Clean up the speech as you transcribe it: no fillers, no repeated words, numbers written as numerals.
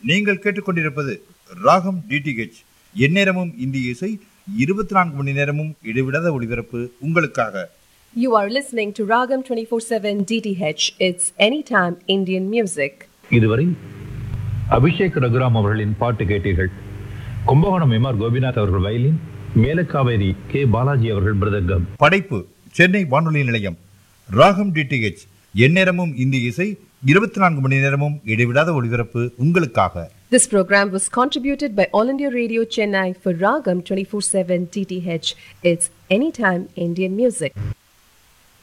நீங்கள் கேட்டுக்கொண்டிருப்பது ராகம் டிடிஹெச். எந்நேரமும் இந்திய இசை, 24 மணி நேரமும் இடைவிடாத ஒளிபரப்பு உங்களுக்காக. You are listening to Ragam 24/7 DTH. It's anytime Indian music. இதுவரை அபிஷேக் ரகுராம் அவர்களின் பாட்டு கேட்டீர்கள். கும்பகோணம் எம்.ஆர். கோபிநாத் அவர்கள் வயலின், மேலக்காவேரி கே. பாலாஜி அவர்கள் மிருதங்கம். படைப்பு சென்னை வானொலி நிலையம். ராகம் டிடிஹெச். எந்நேரமும் இந்திய இசை, 24 மணி நேரமும் இடைவிடாத ஒளிபரப்பு உங்களுக்காக. This program was contributed by All India Radio Chennai for Ragam 24/7 DTH. It's anytime Indian music.